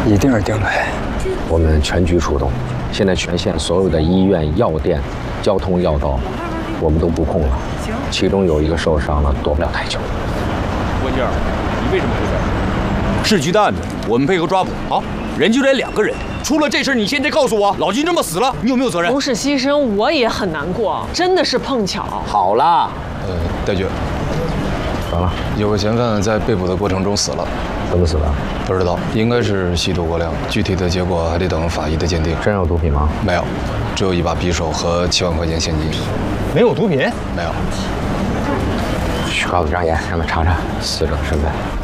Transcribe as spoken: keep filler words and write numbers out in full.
一定是丁磊。 我们全局出动，现在全县所有的医院、药店、交通要道，我们都布控了。其中有一个受伤了，躲不了太久。 关静，你为什么不在？市局的案子，我们配合抓捕。好，人就这两个人，出了这事，你现在告诉我，老金这么死了，你有没有责任？ 同事牺牲，我也很难过，真的是碰巧。 好啦， 呃，戴局， 完了， 有个嫌犯在被捕的过程中死了。 怎么死的？ 不知道，应该是吸毒过量，具体的结果还得等法医的鉴定。 真有毒品吗？ 没有，只有一把匕首和七万块钱现金。 没有毒品？ 没有。 去告诉张岩，让他查查死者的身份。